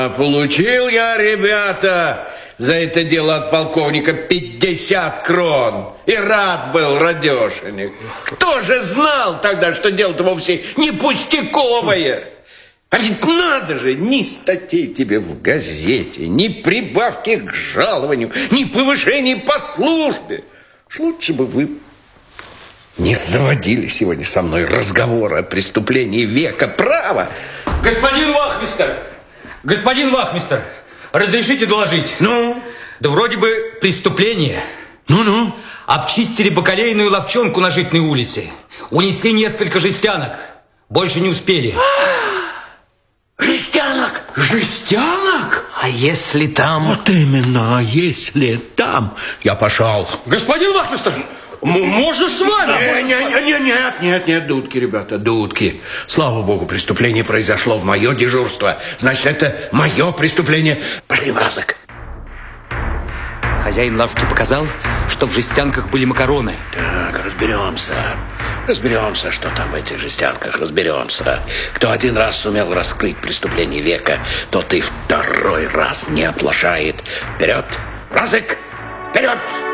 Получил я, ребята, за это дело от полковника 50 крон. И рад был радешенек. Кто же знал тогда, что дело-то вовсе не пустяковое? А ведь надо же, ни статей тебе в газете, ни прибавки к жалованию, ни повышения по службе. Лучше бы вы не заводили сегодня со мной разговоры о преступлении века. Право! Господин вахмистр, разрешите доложить? Ну? Да вроде бы преступление. Ну-ну. Обчистили бакалейную ловчонку на Житной улице. Унесли несколько жестянок. Больше не успели. Жестянок? Жестянок? А если там... Вот именно, а если там... Я пошел. Господин вахмистр, можно с вами? Нет, дудки, ребята, дудки. Слава богу, преступление произошло в мое дежурство. Значит, это мое преступление. Пошли, мразок. Хозяин лавки показал, что в жестянках были макароны. Так, разберемся, что там в этих жестянках, разберемся. Кто один раз сумел раскрыть преступление века, тот и второй раз не оплошает. Вперед, мразок, вперед!